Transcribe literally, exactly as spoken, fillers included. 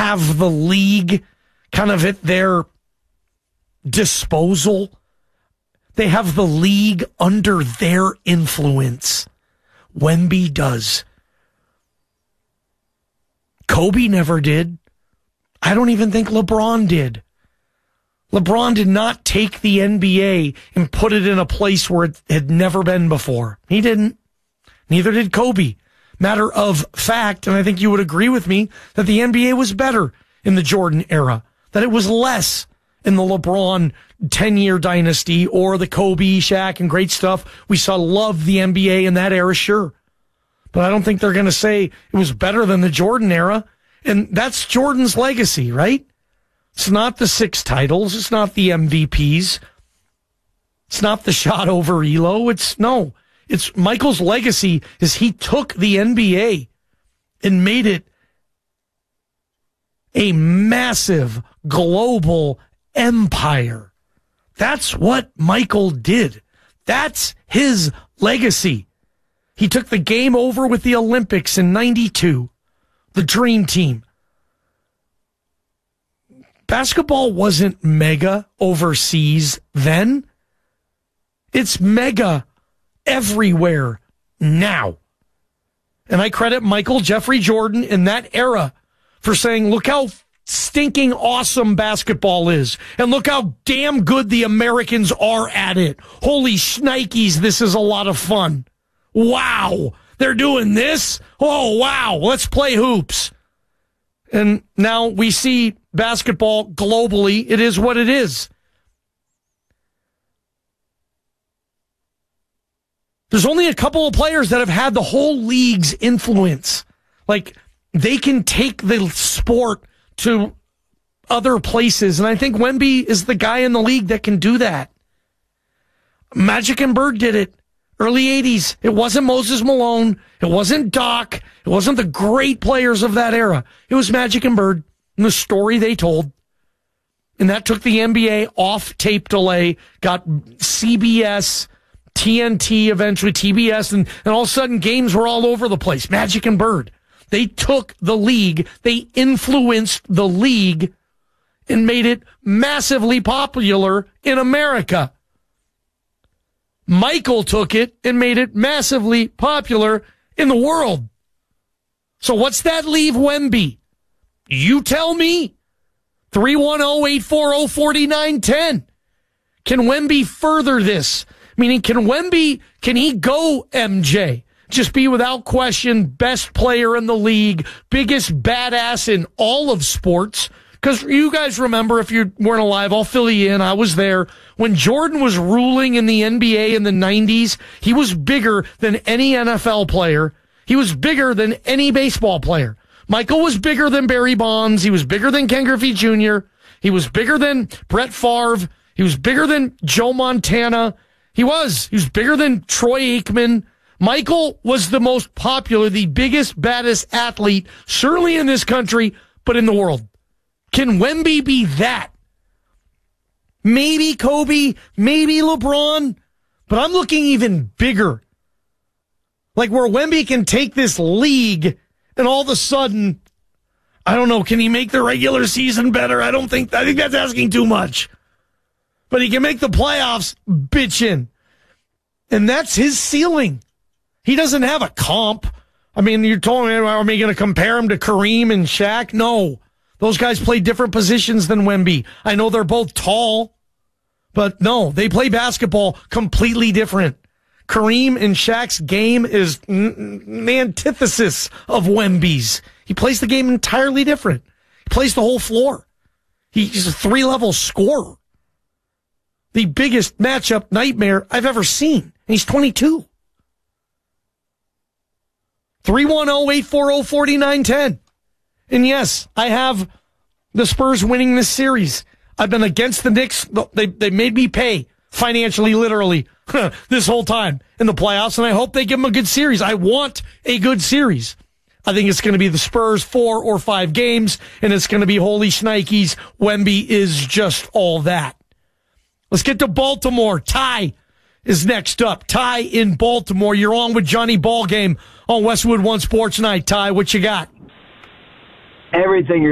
have the league kind of at their disposal. They have the league under their influence. Wemby does. Kobe never did. I don't even think LeBron did. LeBron did not take the N B A and put it in a place where it had never been before. He didn't. Neither did Kobe. Matter of fact, and I think you would agree with me, that the N B A was better in the Jordan era, that it was less in the LeBron ten-year dynasty or the Kobe, Shaq, and great stuff. We saw love the N B A in that era, sure. But I don't think they're going to say it was better than the Jordan era. And that's Jordan's legacy, right? It's not the six titles. It's not the M V Ps. It's not the shot over E L O. It's no. It's Michael's legacy is he took the N B A and made it a massive global empire. That's what Michael did. That's his legacy. He took the game over with the Olympics in ninety-two, the Dream Team. Basketball wasn't mega overseas then. It's mega everywhere now. And I credit Michael Jeffrey Jordan in that era for saying, look how stinking awesome basketball is. And look how damn good the Americans are at it. Holy shnikes, this is a lot of fun. Wow, they're doing this? Oh, wow, let's play hoops. And now we see basketball globally. It is what it is. There's only a couple of players that have had the whole league's influence. Like, they can take the sport to other places. And I think Wemby is the guy in the league that can do that. Magic and Bird did it. Early eighties. It wasn't Moses Malone. It wasn't Doc. It wasn't the great players of that era. It was Magic and Bird and the story they told. And that took the N B A off tape delay, got C B S, T N T, eventually T B S, and, and all of a sudden games were all over the place. Magic and Bird. They took the league, they influenced the league and made it massively popular in America. Michael took it and made it massively popular in the world. So what's that leave Wemby? You tell me. three one zero, eight four zero, four nine one zero. Can Wemby further this? Meaning, can Wemby, can he go M J? Just be without question best player in the league, biggest badass in all of sports. Because you guys remember, if you weren't alive, I'll fill you in. I was there. When Jordan was ruling in the N B A in the nineties, he was bigger than any N F L player. He was bigger than any baseball player. Michael was bigger than Barry Bonds. He was bigger than Ken Griffey Junior He was bigger than Brett Favre. He was bigger than Joe Montana. He was. He was bigger than Troy Aikman. Michael was the most popular, the biggest, baddest athlete, certainly in this country, but in the world. Can Wemby be that? Maybe Kobe, maybe LeBron, but I'm looking even bigger. Like where Wemby can take this league and all of a sudden, I don't know, can he make the regular season better? I don't think, I think that's asking too much. But he can make the playoffs bitchin'. And that's his ceiling. He doesn't have a comp. I mean, you're telling me, are we going to compare him to Kareem and Shaq? No. Those guys play different positions than Wemby. I know they're both tall, but no, they play basketball completely different. Kareem and Shaq's game is n- the antithesis of Wemby's. He plays the game entirely different. He plays the whole floor. He's a three-level scorer. The biggest matchup nightmare I've ever seen. And he's twenty-two. three one zero, eight four zero, four nine one zero. And yes, I have the Spurs winning this series. I've been against the Knicks. They they made me pay financially, literally, this whole time in the playoffs, and I hope they give them a good series. I want a good series. I think it's going to be the Spurs four or five games, and it's going to be holy shnikes. Wemby is just all that. Let's get to Baltimore. Ty is next up. Ty in Baltimore. You're on with Johnny Ballgame on Westwood One Sports Night. Ty, what you got? Everything you're